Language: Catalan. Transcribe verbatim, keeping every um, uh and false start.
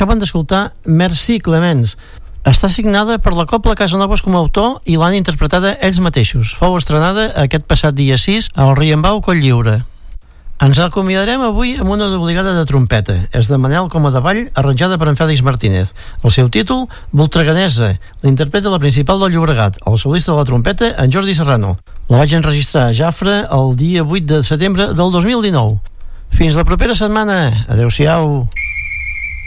Acaben d'escoltar Merci Clemens. Està signada per la Cobla Casanovas com a autor i l'han interpretada ells mateixos. Fou estrenada aquest passat dia sis al Riambau Cotlliure. Ens acomiadarem avui amb una dobligada de trompeta. És de Manel Coma de Vall, arranjada per en Fèlix Martínez. El seu títol, Voltreganesa. L'interpreta la principal del Llobregat, el solista de la trompeta, en Jordi Serrano. La vaig enregistrar a Jafre el dia vuit de setembre del dos mil dinou. Fins la propera setmana. Adéu-siau.